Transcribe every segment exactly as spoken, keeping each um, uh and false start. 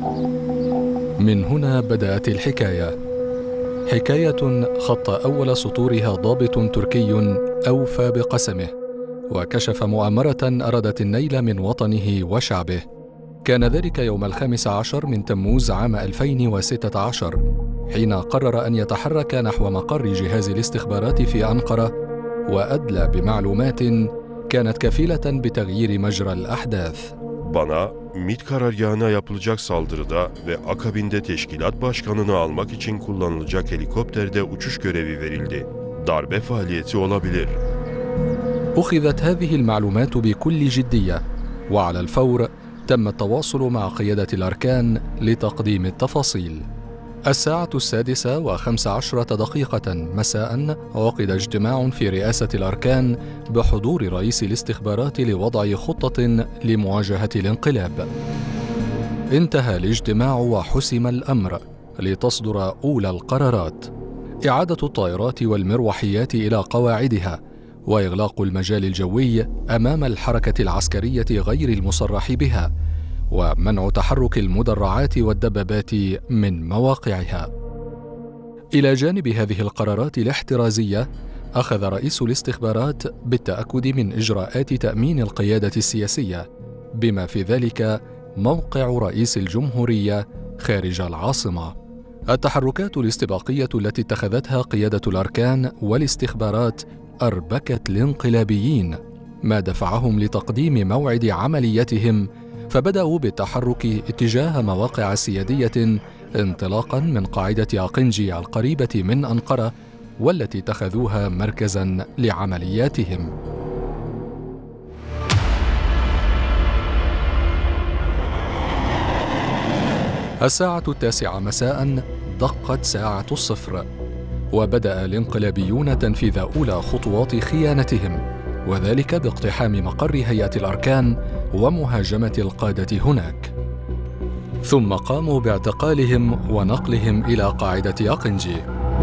من هنا بدأت الحكاية، حكاية خط أول سطورها ضابط تركي أوفى بقسمه، وكشف مؤامرة أرادت النيل من وطنه وشعبه. كان ذلك يوم الخامس عشر من تموز عام ألفين وستة عشر، حين قرر أن يتحرك نحو مقر جهاز الاستخبارات في أنقرة، وأدلى بمعلومات كانت كفيلة بتغيير مجرى الأحداث. Bana MİT karargahına yapılacak saldırıda ve akabinde teşkilat başkanını almak için kullanılacak helikopterde uçuş görevi verildi. Darbe faaliyeti olabilir. أخذت هذه المعلومات بكل جدية، وعلى الفور تم التواصل مع قيادة الأركان لتقديم التفاصيل. الساعة السادسة وخمس عشرة دقيقة مساء عقد اجتماع في رئاسة الأركان بحضور رئيس الاستخبارات لوضع خطة لمواجهة الانقلاب. انتهى الاجتماع وحسم الأمر لتصدر أولى القرارات: إعادة الطائرات والمروحيات إلى قواعدها، وإغلاق المجال الجوي أمام الحركة العسكرية غير المصرح بها، ومنع تحرك المدرعات والدبابات من مواقعها. إلى جانب هذه القرارات الاحترازية، أخذ رئيس الاستخبارات بالتأكد من إجراءات تأمين القيادة السياسية، بما في ذلك موقع رئيس الجمهورية خارج العاصمة. التحركات الاستباقية التي اتخذتها قيادة الأركان والاستخبارات أربكت الانقلابيين، ما دفعهم لتقديم موعد عملياتهم، فبدأوا بالتحرك اتجاه مواقع سيادية انطلاقا من قاعدة أقنجي القريبة من أنقرة، والتي اتخذوها مركزا لعملياتهم. الساعة التاسعة مساء دقت ساعة الصفر، وبدأ الانقلابيون تنفيذ أولى خطوات خيانتهم، وذلك باقتحام مقر هيئة الأركان ومهاجمة القادة هناك. ثم قاموا باعتقالهم ونقلهم إلى قاعدة أقنجي.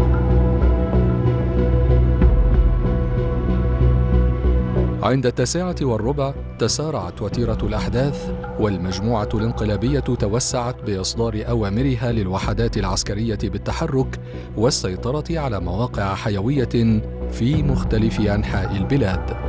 عند التاسعة والربع تسارعت وتيرة الأحداث، والمجموعة الانقلابية توسعت بإصدار أوامرها للوحدات العسكرية بالتحرك والسيطرة على مواقع حيوية في مختلف أنحاء البلاد.